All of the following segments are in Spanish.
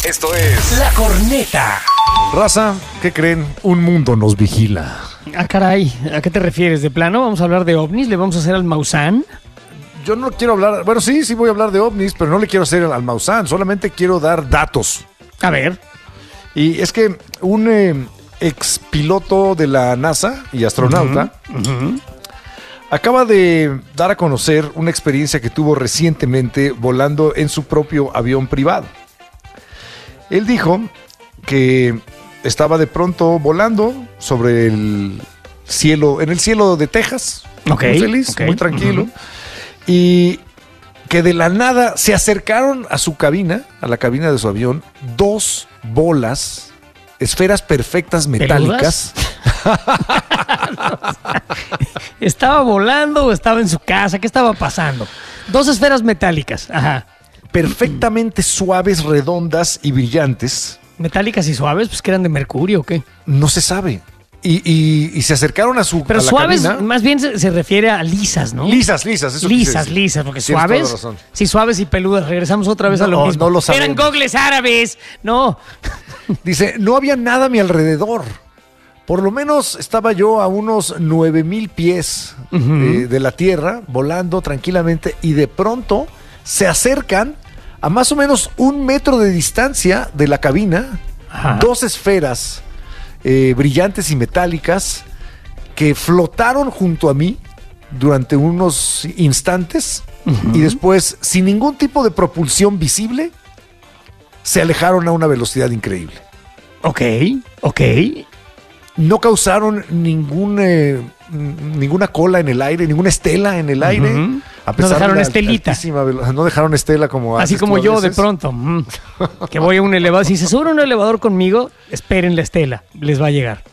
Esto es La Corneta. Raza, ¿qué creen? Un mundo nos vigila. Ah, caray, ¿a qué te refieres? ¿De plano? ¿Vamos a hablar de ovnis? ¿Le vamos a hacer al Maussan? Yo no quiero hablar, bueno, sí voy a hablar de ovnis, pero no le quiero hacer al Maussan, solamente quiero dar datos. A ver. Y es que un expiloto de la NASA y astronauta acaba de dar a conocer una experiencia que tuvo recientemente volando en su propio avión privado. Él dijo que estaba de pronto volando sobre el cielo, en el cielo de Texas, muy feliz, muy tranquilo, y que de la nada se acercaron a su cabina, a la cabina de su avión, dos bolas, esferas perfectas metálicas. ¿Estaba volando o estaba en su casa? ¿Qué estaba pasando? Dos esferas metálicas, ajá. Perfectamente suaves, redondas y brillantes. ¿Metálicas y suaves? Pues que eran de mercurio o qué. No se sabe. Y se acercaron a su Pero a la suaves, cabina. más bien se refiere a lisas, ¿no? Lisas, eso Lisas, quise lisas, porque decir. Tienes toda la suaves. razón. Sí, suaves y peludas. Regresamos otra vez a lo mismo. No lo sabemos. Eran gogles árabes. No. Dice, no había nada a mi alrededor. Por lo menos estaba yo a unos 9,000 pies de la Tierra, volando tranquilamente, y de pronto se acercan a más o menos 1 metro de distancia de la cabina, dos esferas brillantes y metálicas que flotaron junto a mí durante unos instantes y después, sin ningún tipo de propulsión visible, se alejaron a una velocidad increíble. Ok. No causaron ninguna cola en el aire, ninguna estela en el aire. A pesar No dejaron de la estelita. No dejaron estela como Así haces como tú a yo de veces. pronto. Que voy a un elevador. Si se sube a un elevador conmigo, esperen la estela. Les va a llegar.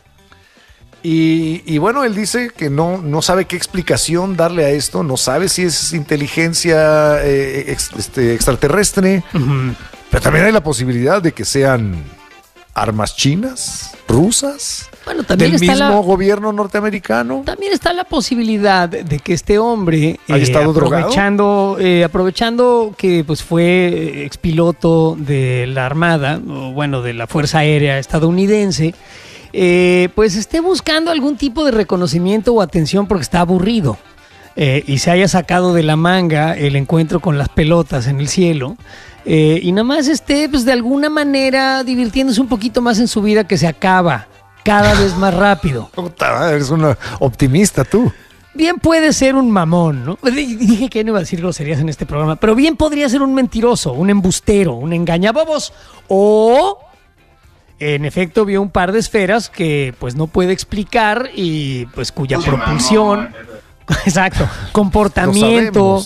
Y bueno, él dice que no sabe qué explicación darle a esto. No sabe si es inteligencia extraterrestre. Pero también hay la posibilidad de que sean armas chinas, rusas, Bueno, también del está mismo gobierno norteamericano. También está la posibilidad de que este hombre, ¿haya estado drogado? aprovechando que pues fue expiloto de la Armada, o bueno, de la Fuerza Aérea estadounidense, pues esté buscando algún tipo de reconocimiento o atención porque está aburrido. Y se haya sacado de la manga el encuentro con las pelotas en el cielo. Y nada más esté, pues de alguna manera, divirtiéndose un poquito más en su vida que se acaba cada vez más rápido. Puta, eres una optimista tú. Bien puede ser un mamón, ¿no? Dije que no iba a decir groserías en este programa, pero bien podría ser un mentiroso, un embustero, un engañabobos, o en efecto vio un par de esferas que pues no puede explicar y pues cuya propulsión, exacto, comportamiento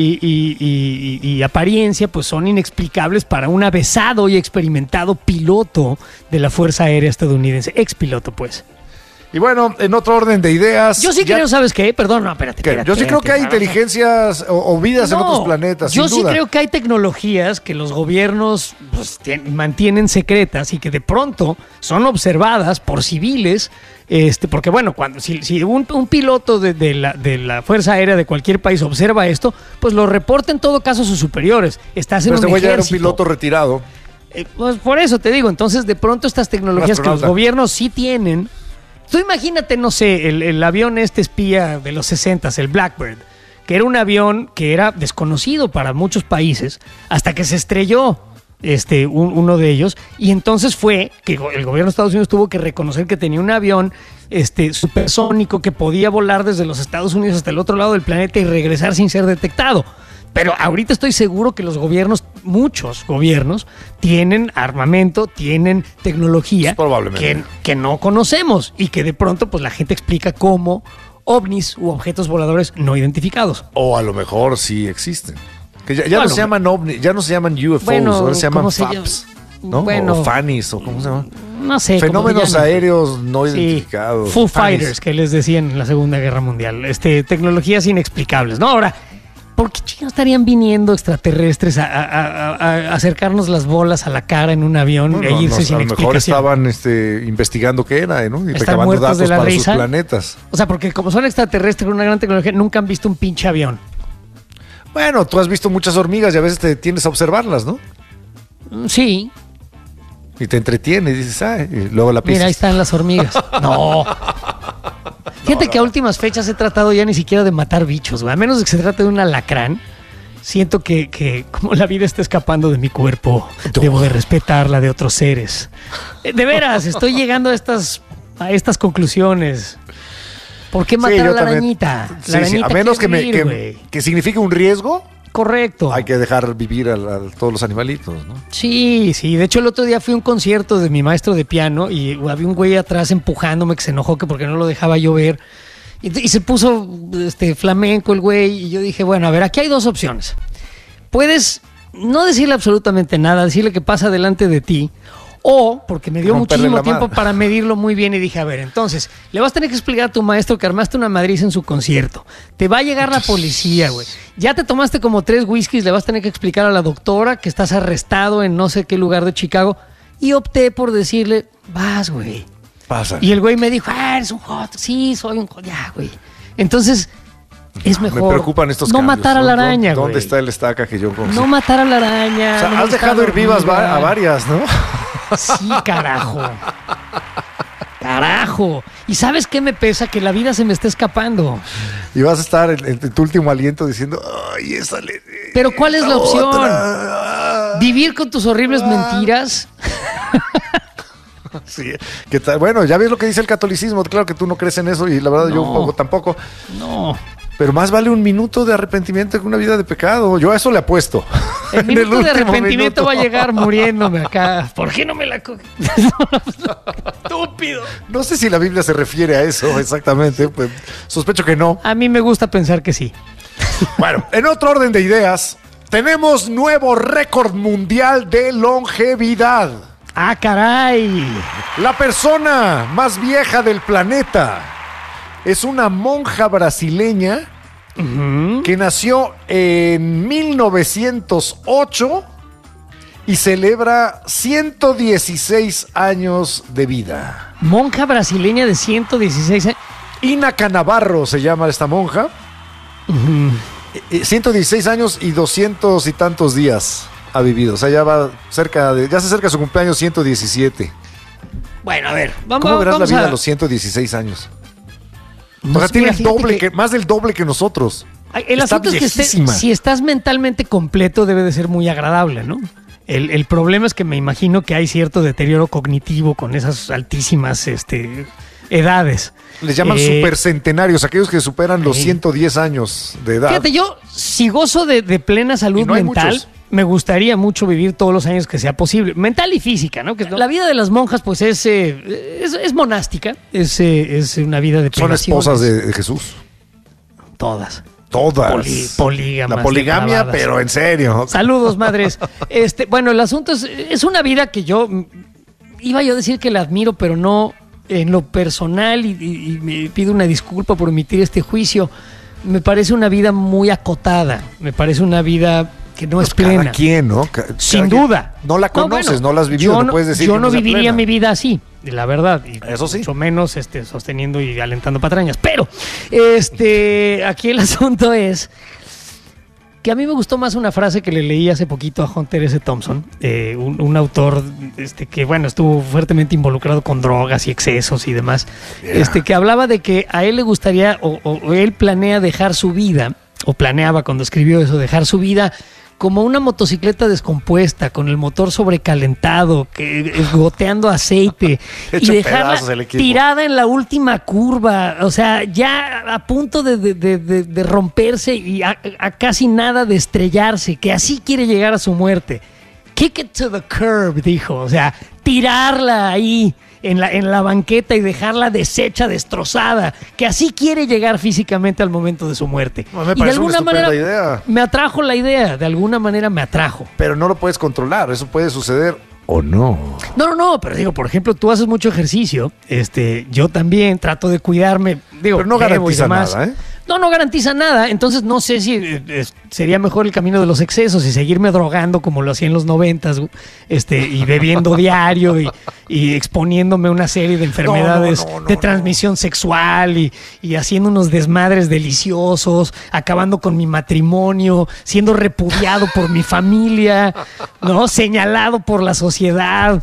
y apariencia pues son inexplicables para un avesado y experimentado piloto de la Fuerza Aérea estadounidense, expiloto pues. Y bueno, en otro orden de ideas. Yo sí creo, ¿sabes qué? Perdón, no, espérate. Yo sí creo que hay inteligencias o vidas en otros planetas. Yo sin sí duda. creo que hay tecnologías que los gobiernos pues, mantienen secretas y que de pronto son observadas por civiles. Porque bueno, si un piloto de la Fuerza Aérea de cualquier país observa esto, pues lo reporta en todo caso a sus superiores. Estás en un ejército. Era un ejército. piloto retirado. Pues por eso te digo, entonces de pronto estas tecnologías que los gobiernos sí tienen. Tú imagínate, no sé, el avión espía de los 60s, el Blackbird, que era un avión que era desconocido para muchos países hasta que se estrelló uno de ellos, y entonces fue que el gobierno de Estados Unidos tuvo que reconocer que tenía un avión supersónico que podía volar desde los Estados Unidos hasta el otro lado del planeta y regresar sin ser detectado. Pero ahorita estoy seguro que los gobiernos, muchos gobiernos, tienen armamento, tienen tecnología que no conocemos y que de pronto pues la gente explica como ovnis u objetos voladores no identificados. O a lo mejor sí existen. Que ya no se llaman ovnis, ya no se llaman UFOs, ahora se llaman FAPs, ¿no? Bueno, o FANIs, o ¿cómo se llama? No sé. Fenómenos aéreos no identificados. Foo Fighters, que les decían en la Segunda Guerra Mundial. Tecnologías inexplicables, ¿no? Ahora, ¿por qué chingados estarían viniendo extraterrestres a acercarnos las bolas a la cara en un avión e irse sin explicación? A lo mejor estaban investigando qué era, ¿no? Y recabando datos para sus planetas. O sea, porque como son extraterrestres con una gran tecnología, nunca han visto un pinche avión. Bueno, tú has visto muchas hormigas y a veces te tiendes a observarlas, ¿no? Sí, Y te entretiene y dices, y luego la pisas. Mira, ahí están las hormigas. No. Fíjate que a últimas fechas he tratado ya ni siquiera de matar bichos, güey. A menos de que se trate de un alacrán. Siento que como la vida está escapando de mi cuerpo, debo de respetarla de otros seres. De veras, estoy llegando a estas conclusiones. ¿Por qué matar a la arañita? La arañita a menos vivir, que signifique un riesgo. Correcto. Hay que dejar vivir a todos los animalitos, ¿no? Sí. De hecho, el otro día fui a un concierto de mi maestro de piano y había un güey atrás empujándome que se enojó que porque no lo dejaba yo ver. Y se puso flamenco el güey y yo dije, bueno, a ver, aquí hay dos opciones. Puedes no decirle absolutamente nada, decirle que pasa delante de ti, o, porque me dio muchísimo tiempo para medirlo muy bien y dije, a ver, entonces, le vas a tener que explicar a tu maestro que armaste una madriza en su concierto. Te va a llegar la policía, güey. Ya te tomaste como 3 whiskies, le vas a tener que explicar a la doctora que estás arrestado en no sé qué lugar de Chicago. Y opté por decirle, vas, güey. Pasa. Y el güey me dijo, eres un hot. Sí, soy un hot. Ya, güey. Entonces, es mejor me preocupan estos no cambios, matar a la araña, güey. ¿Dónde está el estaca que yo conozco? No matar a la araña. O sea, no has dejado ir vivas a varias, ¿no? Sí, carajo. Carajo. ¿Y sabes qué me pesa? Que la vida se me está escapando. Y vas a estar en tu último aliento diciendo, ay, esa le... Pero ¿cuál es la opción? Otra. ¿Vivir con tus horribles mentiras? Sí, que bueno, ya ves lo que dice el catolicismo. Claro que tú no crees en eso y la verdad yo un poco tampoco. No. Pero más vale un minuto de arrepentimiento que una vida de pecado. Yo a eso le apuesto. El minuto de arrepentimiento va a llegar muriéndome acá. ¿Por qué no me la coge? Estúpido. No sé si la Biblia se refiere a eso exactamente. Pues, sospecho que no. A mí me gusta pensar que sí. Bueno, en otro orden de ideas, tenemos nuevo récord mundial de longevidad. ¡Ah, caray! La persona más vieja del planeta es una monja brasileña que nació en 1908 y celebra 116 años de vida. Monja brasileña de 116 años. Inaca Navarro se llama esta monja. 116 años y 200 y tantos días ha vivido. O sea, ya se acerca su cumpleaños 117. Bueno, a ver, ¿Cómo verás la vida a los 116 años? O sea, tiene más del doble que nosotros. El asunto es que si estás mentalmente completo debe de ser muy agradable, ¿no? El problema es que me imagino que hay cierto deterioro cognitivo con esas altísimas edades. Les llaman supercentenarios, aquellos que superan los 110 años de edad. Fíjate, yo si gozo de plena salud mental, me gustaría mucho vivir todos los años que sea posible. Mental y física, ¿no? Que la vida de las monjas, pues, es monástica. Es una vida de privaciones. Son esposas de Jesús. Todas. Polígamas. La poligamia, pero en serio. Saludos, madres. Bueno, el asunto es una vida que yo iba yo a decir que la admiro, pero no en lo personal, y me pido una disculpa por emitir este juicio. Me parece una vida muy acotada. Me parece una vida que no es plena. Cada quien, ¿no? Sin duda. No la conoces, no la has vivido, no puedes decir yo que no viviría plena. Mi vida así, la verdad. Y eso sí. Mucho menos sosteniendo y alentando patrañas. Pero, aquí el asunto es que a mí me gustó más una frase que le leí hace poquito a Hunter S. Thompson, un autor que, bueno, estuvo fuertemente involucrado con drogas y excesos y demás, que hablaba de que a él le gustaría, o él planea dejar su vida, o planeaba cuando escribió eso, dejar su vida como una motocicleta descompuesta, con el motor sobrecalentado, goteando aceite, y dejarla tirada en la última curva, o sea, ya a punto de romperse y a casi nada de estrellarse, que así quiere llegar a su muerte. Kick it to the curb, dijo, o sea, tirarla ahí en la banqueta y dejarla deshecha, destrozada, que así quiere llegar físicamente al momento de su muerte. Me parece una estupenda idea. Me atrajo la idea, de alguna manera me atrajo. Pero no lo puedes controlar, eso puede suceder o no. No, pero digo, por ejemplo, tú haces mucho ejercicio, yo también trato de cuidarme, digo, pero no garantiza nada, ¿eh? No garantiza nada, entonces no sé si sería mejor el camino de los excesos y seguirme drogando como lo hacía en los 90s, y bebiendo diario y exponiéndome a una serie de enfermedades de transmisión sexual y haciendo unos desmadres deliciosos, acabando con mi matrimonio, siendo repudiado por mi familia, ¿no? Señalado por la sociedad.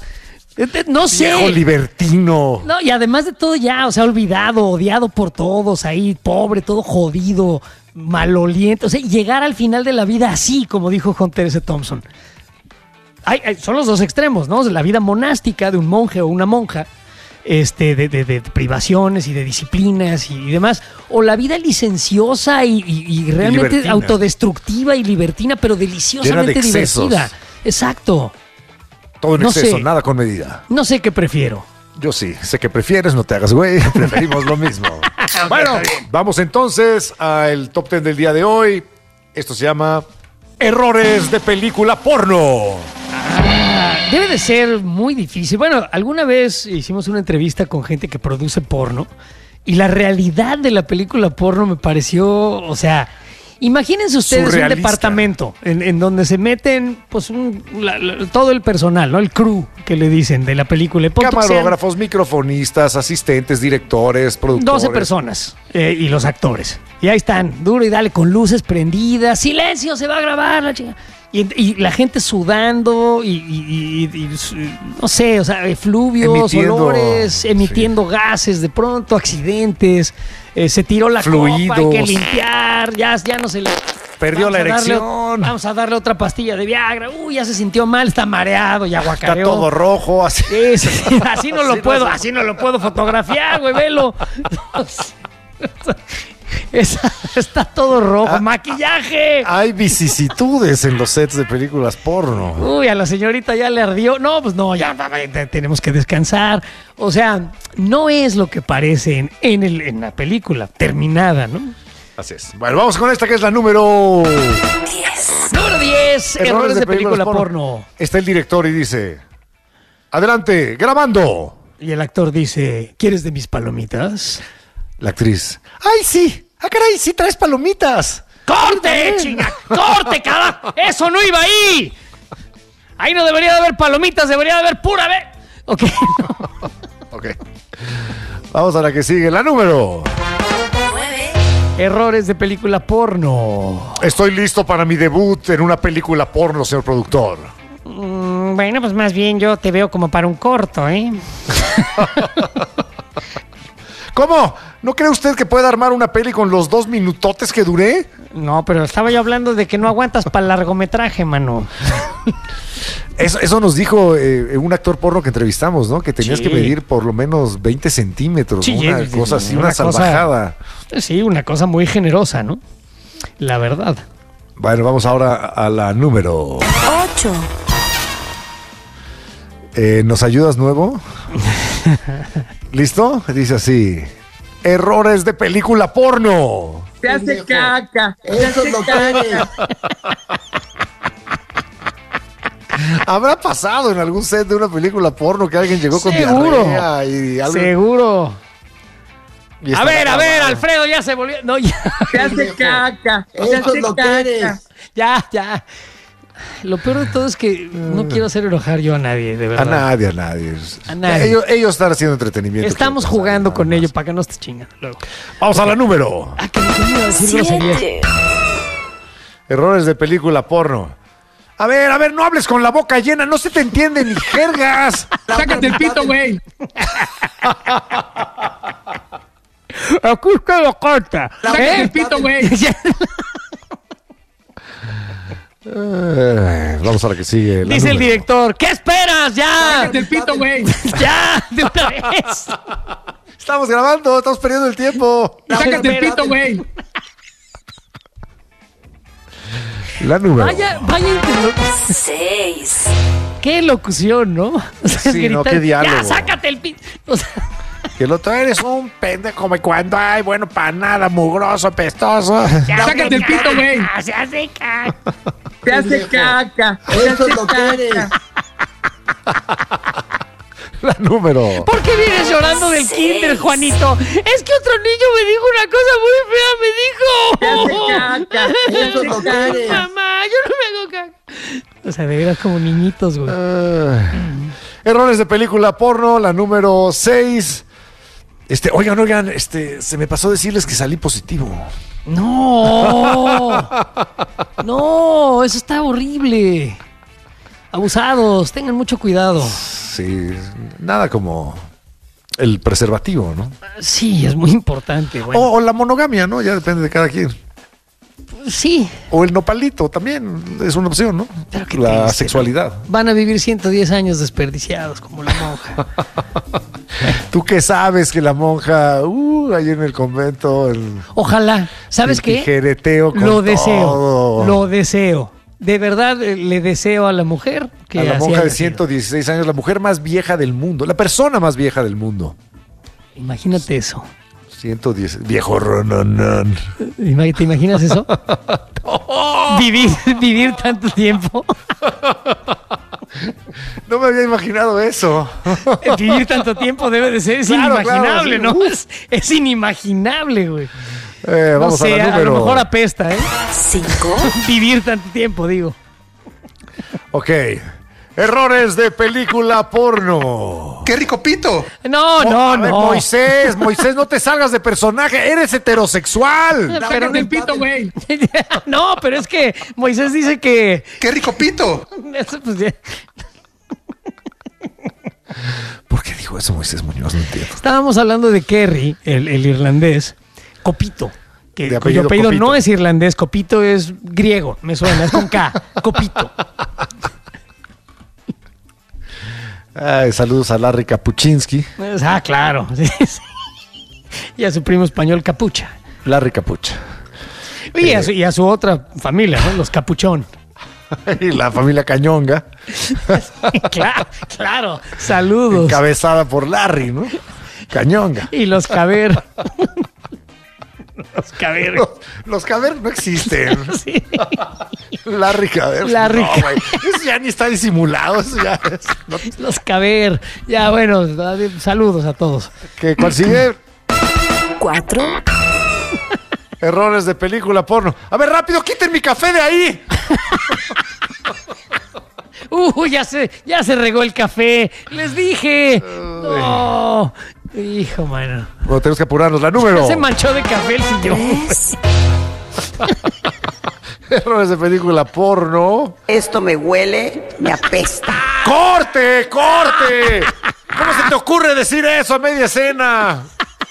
No sé. Viejo libertino. No, y además de todo ya, o sea, olvidado, odiado por todos, ahí, pobre, todo jodido, maloliente. O sea, llegar al final de la vida así, como dijo Hunter S. Thompson. Son los dos extremos, ¿no? La vida monástica de un monje o una monja, de privaciones y de disciplinas y demás, o la vida licenciosa y realmente libertina. Autodestructiva y libertina, pero deliciosamente divertida. Exacto. Todo en No exceso, sé. nada con medida. No sé qué prefiero. Yo sí, sé que prefieres, no te hagas güey, preferimos lo mismo. Bueno, vamos entonces al top 10 del día de hoy. Esto se llama Errores de película porno. Debe de ser muy difícil. Bueno, alguna vez hicimos una entrevista con gente que produce porno y la realidad de la película porno me pareció, o sea, imagínense ustedes surrealista. un departamento en donde se meten pues todo el personal, ¿no? El crew que le dicen de la película. Y pon tú que sean Camarógrafos, microfonistas, asistentes, directores, productores. 12 personas y los actores. Y ahí están, duro y dale, con luces prendidas. ¡Silencio! Se va a grabar la chica. Y la gente sudando y no sé, o sea, efluvios, olores, emitiendo gases de pronto, accidentes, se tiró la Fluidos. copa, hay que limpiar, ya no se le... Perdió la erección. Vamos a darle otra pastilla de Viagra. Uy, ya se sintió mal, está mareado, ya guacareó. Está todo rojo, así. Así no lo puedo, así no lo puedo fotografiar, güey, velo. Está todo rojo, maquillaje. Hay vicisitudes en los sets de películas porno. Uy, a la señorita ya le ardió. No, pues no, ya tenemos que descansar. O sea, no es lo que parece en la película terminada, ¿no? Así es. Bueno, vamos con esta que es la número 10. Número 10, errores de película porno. Está el director y dice: adelante, grabando. Y el actor dice: ¿quieres de mis palomitas? La actriz: ¡ay, sí! ¡Ah, caray! ¡Sí traes palomitas! ¡Corte, chinga! ¡Corte, carajo! ¡Eso no iba ahí! Ahí no debería de haber palomitas, debería de haber pura vez. Ok. Ok. Vamos a la que sigue, la número 9. Errores de película porno. Estoy listo para mi debut en una película porno, señor productor. Bueno, pues más bien yo te veo como para un corto, ¿eh? ¿Cómo? ¿No cree usted que puede armar una peli con los 2 minutotes que duré? No, pero estaba yo hablando de que no aguantas para el largometraje, mano. Eso nos dijo un actor porno que entrevistamos, ¿no? Que tenías Sí. que medir por lo menos 20 centímetros, Sí, ¿no? Una cosa así, una salvajada. Sí, una cosa muy generosa, ¿no? La verdad. Bueno, vamos ahora a la número 8. ¿Nos ayudas nuevo? ¿Listo? Dice así: errores de película porno. Se hace caca. Eso es lo que eres. ¿Habrá pasado en algún set de una película porno que alguien llegó con Seguro. diarrea y algo? Seguro. Y A estaba ver, grabado? Alfredo ya se volvió. No, ya. Se hace caca. Se Eso hace es lo que caca. eres. Ya. Lo peor de todo es que no quiero hacer enojar yo a nadie, de A verdad. nadie. A nadie. Ellos están haciendo entretenimiento. Estamos ¿Qué pasa? jugando Nada con más. ellos para que no estés chingando luego. Vamos a la número. Que me iba a decir groserías. 7. Errores de película porno. A ver, no hables con la boca llena, no se te entiende ni jergas. Sácate el pito, güey. Aquí está la carta. Sácate el pito, güey. Vamos a la que sigue. la Dice el número. director, ¿qué esperas? ¡Ya! Sácate el pito, güey. ¡Ya! ¡De una vez! Estamos grabando, estamos perdiendo el tiempo. Sácate el pito, güey. La número. Vaya 6. qué locución, ¿no? O sea, Sí, no, qué diálogo. ¡Ya, sácate el pito! O sea, Que lo traes eres un pendejo, y cuando hay, bueno, para nada, mugroso, pestoso. Sácate el pito, güey. se hace caca. Se hace caca. Se Eso hace es lo que eres. caca. La número. ¿Por qué vienes llorando del 6. kinder, Juanito? Es que otro niño me dijo una cosa muy fea, me dijo. Se hace caca. Se Eso es lo hace que eres. caca. Mamá, yo no me hago caca. O sea, de veras como niñitos, güey. Errores de película porno, la número 6. Oigan, se me pasó decirles que salí positivo. No. No, eso está horrible. Abusados, tengan mucho cuidado. Sí, nada como el preservativo, ¿no? Sí, es muy importante. Bueno, O la monogamia, ¿no? Ya depende de cada quien. sí. O el nopalito también es una opción, ¿no? Pero qué La triste, sexualidad. ¿no? Van a vivir 110 años desperdiciados como la monja. ¿Tú qué sabes que la monja, ahí en el convento, Ojalá. ¿Sabes el qué? tijereteo con Lo deseo. todo? Lo deseo. De verdad le deseo a la mujer que A la así monja haya de sido. 116 años, la mujer más vieja del mundo, la persona más vieja del mundo. Imagínate eso. 110, viejo rononón. ¿Te imaginas eso? Vivir tanto tiempo. No me había imaginado eso. Vivir tanto tiempo debe de ser, es Claro, inimaginable, claro, ¿no? sí. Es inimaginable, güey. Vamos No sé, a la a número. lo mejor apesta, ¿eh? 5, Vivir tanto tiempo, digo. Ok. Errores de película porno. ¡Qué rico pito! No, A ver, no. Moisés, no te salgas de personaje. Eres heterosexual. Pero el pito, güey. No, pero es que Moisés dice que... ¡Qué rico pito! Eso, pues, ya. ¿Por qué dijo eso Moisés Muñoz? No entiendo. Estábamos hablando de Kerry, el irlandés, Copito. De Cuyo apellido apellido Copito. no es irlandés, Copito es griego, me suena, es con K, Copito. Ay, saludos a Larry Kapuczynski. Claro. Sí, sí. Y a su primo español Capucha. Larry Capucha. Y a su otra familia, ¿no? Los Capuchón. Y la familia Cañonga, Claro. Saludos. encabezada por Larry, ¿no? Cañonga. Y los Caber. Los Caber. Los Caber no existen. Sí. Larry Caber. Larry No, güey. Eso ya ni está disimulado. Eso ya es- no- Los Caber. Ya, bueno, saludos a todos. ¿Cuál sigue? 4, Errores de película porno. A ver, rápido, quiten mi café de ahí. Ya se regó el café. Les dije. No. Hijo, mano. Bueno, tenemos que apurarnos. La número. Ya se manchó de café el sillón. 3, Errores de película porno. Esto me huele, me apesta. ¡Corte! ¡Corte! ¿Cómo se te ocurre decir eso a media escena?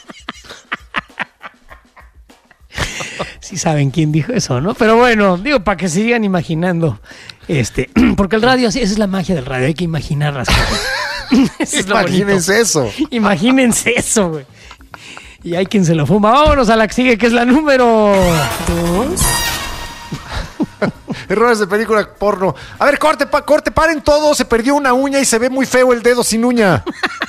Sí saben quién dijo eso, ¿no? Pero bueno, digo, para que se sigan imaginando. Porque el radio, esa es la magia del radio, hay que imaginar las cosas. Eso es lo Imagínense bonito. eso. Imagínense eso, güey. Y hay quien se lo fuma. Vámonos a la que sigue, que es la número... 2, Errores de película porno. A ver, corte, paren todo. Se perdió una uña y se ve muy feo el dedo sin uña.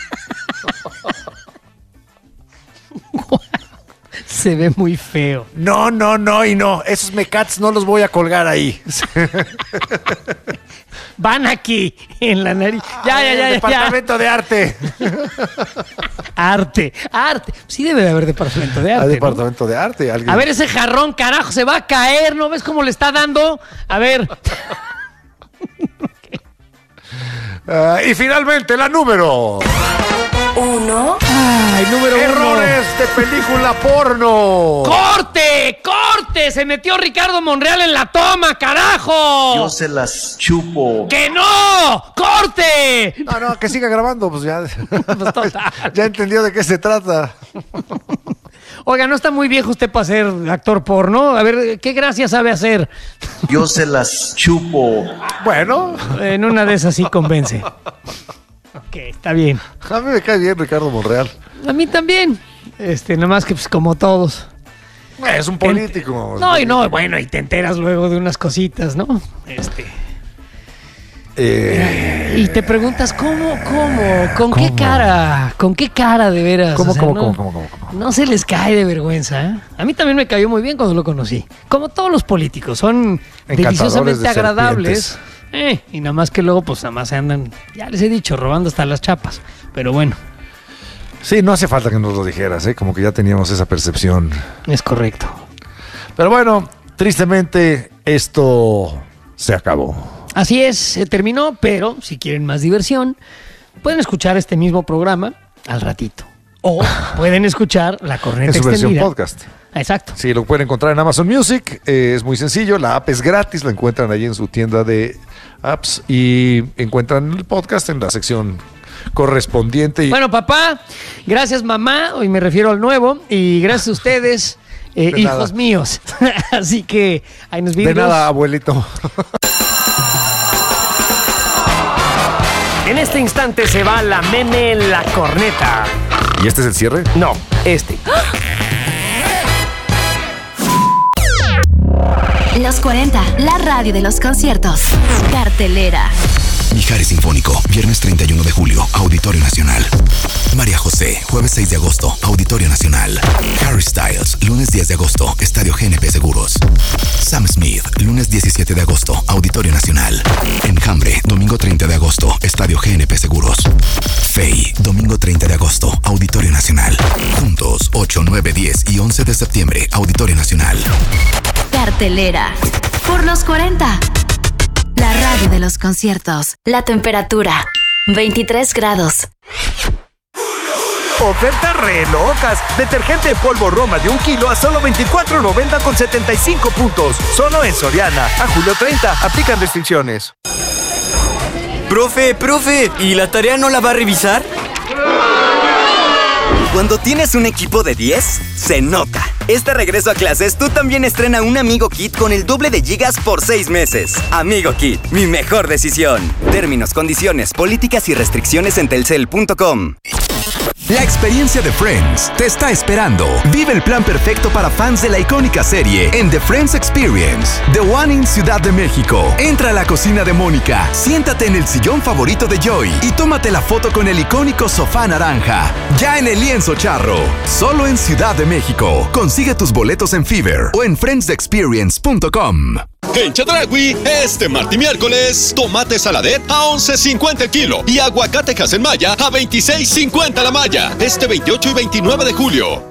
Se ve muy feo. No, y no. Esos mecates no los voy a colgar ahí. Van aquí, en la nariz. Ya. Departamento de arte. Arte. Sí debe de haber departamento de arte, ¿no? Departamento de arte. Alguien. A ver, ese jarrón, carajo, se va a caer. ¿No ves cómo le está dando? A ver. Y finalmente, la número. 1, Ay, número uno. Errores de película porno. ¡Corte! Se metió Ricardo Monreal en la toma, carajo. Yo se las chupo. ¡Que no! ¡Corte! No, que siga grabando, pues ya. Pues total. Ya entendió de qué se trata. Oiga, ¿no está muy viejo usted para ser actor porno? A ver, ¿qué gracia sabe hacer? Yo se las chupo. Bueno, En una de esas sí convence. Ok, está bien. a mí me cae bien Ricardo Monreal. A mí también. Nomás que pues como todos. Es un político. No, bueno, y te enteras luego de unas cositas, ¿no? Y te preguntas, ¿cómo? ¿Con qué cara? ¿Con qué cara de veras? ¿Cómo, O sea, cómo, no, cómo? No se les cae de vergüenza, ¿eh? A mí también me cayó muy bien cuando lo conocí. Como todos los políticos, son deliciosamente de agradables. Y nada más que luego, pues nada más se andan, ya les he dicho, robando hasta las chapas. Pero bueno, Sí, no hace falta que nos lo dijeras, ¿eh? Como que ya teníamos esa percepción. es correcto. Pero bueno, tristemente esto se acabó. Así es, se terminó, pero si quieren más diversión, pueden escuchar este mismo programa al ratito. O pueden escuchar La Corneta En su versión Extendida. podcast. Exacto. Sí, lo pueden encontrar en Amazon Music. Es muy sencillo. La app es gratis. La encuentran ahí en su tienda de apps. Y encuentran el podcast en la sección correspondiente. Bueno, papá, gracias mamá, hoy me refiero al nuevo, y gracias a ustedes, hijos míos. Así que ahí nos vemos. De nada, abuelito. En este instante se va la meme la corneta. ¿Y este es el cierre? No, este. Los 40, la radio de los conciertos. Cartelera. Mijares Sinfónico, viernes 31 de julio, Auditorio Nacional. María José, jueves 6 de agosto, Auditorio Nacional. Harry Styles, lunes 10 de agosto, Estadio GNP Seguros. Sam Smith, lunes 17 de agosto, Auditorio Nacional. Enjambre, domingo 30 de agosto, Estadio GNP Seguros. Faye, domingo 30 de agosto, Auditorio Nacional. Juntos, 8, 9, 10 y 11 de septiembre, Auditorio Nacional. Cartelera. Por los 40. La radio de los conciertos. La temperatura, 23 grados. Ofertas re locas. Detergente en polvo Roma de 1 kilo a solo $24.90 con 75 puntos. Solo en Soriana. A julio 30. Aplican restricciones. Profe, ¿y la tarea no la va a revisar? Cuando tienes un equipo de 10, se nota. Este regreso a clases, tú también estrena un Amigo Kit con el doble de gigas por 6 meses. Amigo Kit, mi mejor decisión. Términos, condiciones, políticas y restricciones en telcel.com. La experiencia de Friends te está esperando. Vive el plan perfecto para fans de la icónica serie en The Friends Experience, The One in Ciudad de México. Entra a la cocina de Mónica, siéntate en el sillón favorito de Joy y tómate la foto con el icónico sofá naranja. Ya en el lienzo charro, solo en Ciudad de México. Consigue tus boletos en Fever o en friendsexperience.com. En Chedraui, este martes y miércoles, tomate saladet a $11.50 el kilo y aguacate Haselmaya a $26.50 la malla. Este 28 y 29 de julio.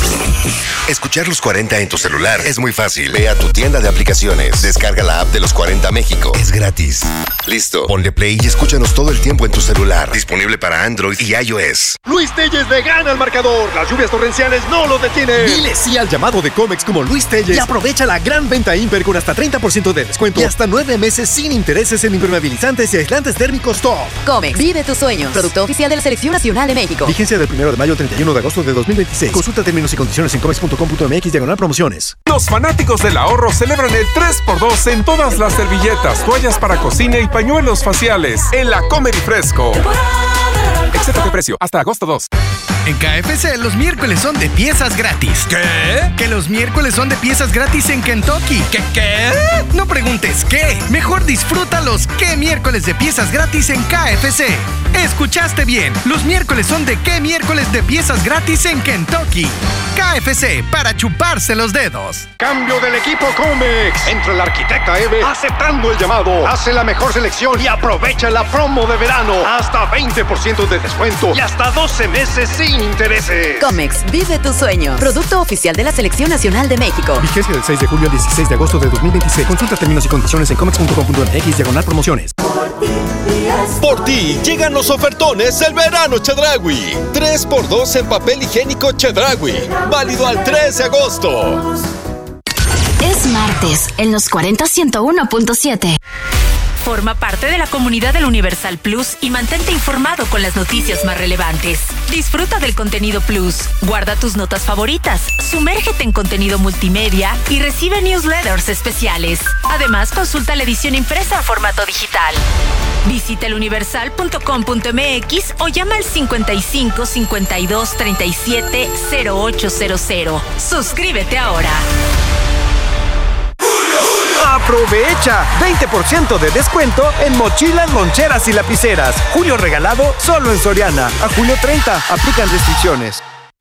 Escuchar Los 40 en tu celular es muy fácil. Ve a tu tienda de aplicaciones, descarga la app de Los 40 México. Es gratis. Listo, ponle play y escúchanos todo el tiempo en tu celular. Disponible para Android y iOS. Luis Telles le gana al marcador. Las lluvias torrenciales no lo detienen. Dile sí al llamado de Comex como Luis Telles y aprovecha la gran venta Imper con hasta 30% de descuento y hasta 9 meses sin intereses en impermeabilizantes y aislantes térmicos top. Comex, vive tus sueños. Producto oficial de la Selección Nacional de México. Vigencia del 1 de mayo al 31 de agosto de 2026. Consulta términos y condiciones en comex.com.mx/promociones. Los fanáticos del ahorro celebran el 3x2 en todas las servilletas, toallas para cocina y pañuelos faciales en la Comer y Fresco. Excepto de precio, hasta agosto 2. En KFC los miércoles son de piezas gratis. ¿Qué? Que los miércoles son de piezas gratis en Kentucky. ¿Qué? No preguntes qué. Mejor disfruta los qué miércoles de piezas gratis en KFC. Escuchaste bien. Los miércoles son de qué miércoles de piezas gratis en Kentucky. KFC, para chuparse los dedos. Cambio del equipo Comex. Entra la arquitecta Eve aceptando el llamado. Hace la mejor selección y aprovecha la promo de verano. Hasta 20% de descuento y hasta 12 meses sin intereses. Comex, vive tus sueños. Producto oficial de la Selección Nacional de México. Vigencia del 6 de julio al 16 de agosto de 2026. Consulta términos y condiciones en comex.com.mx/promociones. Por ti llegan los ofertones del verano Chedraui. 3x2 en papel higiénico Chedraui. Válido al 3 de agosto. Es martes en los 40 101.7. Forma parte de la comunidad del Universal Plus y mantente informado con las noticias más relevantes. Disfruta del contenido Plus, guarda tus notas favoritas, sumérgete en contenido multimedia y recibe newsletters especiales. Además, consulta la edición impresa en formato digital. Visita eluniversal.com.mx o llama al 55 52 37 0800. Suscríbete ahora. ¡Aprovecha! 20% de descuento en mochilas, loncheras y lapiceras. Julio regalado solo en Soriana. A julio 30. Aplican restricciones.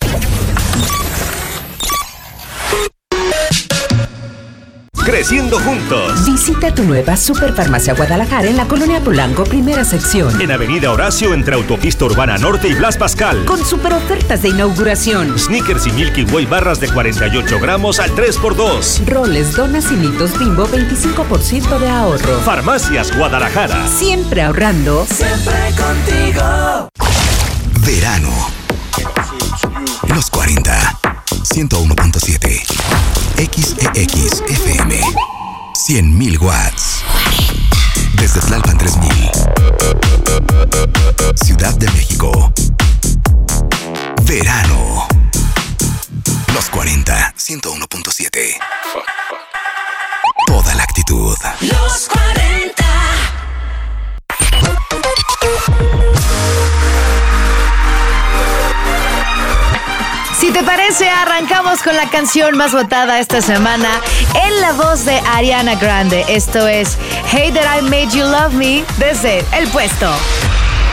Creciendo juntos. Visita tu nueva Superfarmacia Guadalajara en la Colonia Polanco, primera sección. En Avenida Horacio, entre Autopista Urbana Norte y Blas Pascal. Con super ofertas de inauguración. Snickers y Milky Way barras de 48 gramos al 3x2. Roles, donas y mitos Bimbo, 25% de ahorro. Farmacias Guadalajara. Siempre ahorrando. Siempre contigo. Verano. Los 40. 101.7. XEX FM 100.000 watts. Desde Tlalpan 3000. Ciudad de México. Verano. Los 40, 101.7. Toda la actitud. Los 40. Si te parece, arrancamos con la canción más votada esta semana en la voz de Ariana Grande. Esto es Hey That I Made You Love Me desde el puesto